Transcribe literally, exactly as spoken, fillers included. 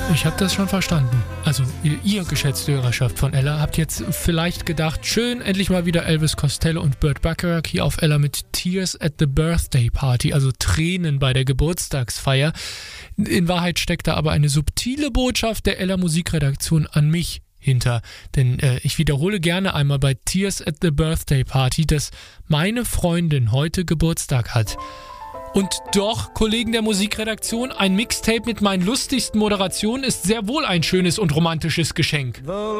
Ich habe das schon verstanden. Also ihr, ihr geschätzte Hörerschaft von Ella, habt jetzt vielleicht gedacht, schön, endlich mal wieder Elvis Costello und Burt Bacharach hier auf Ella mit Tears at the Birthday Party, also Tränen bei der Geburtstagsfeier. In Wahrheit steckt da aber eine subtile Botschaft der Ella Musikredaktion an mich hinter. Denn äh, ich wiederhole gerne einmal bei Tears at the Birthday Party, dass meine Freundin heute Geburtstag hat. Und doch, Kollegen der Musikredaktion, ein Mixtape mit meinen lustigsten Moderationen ist sehr wohl ein schönes und romantisches Geschenk.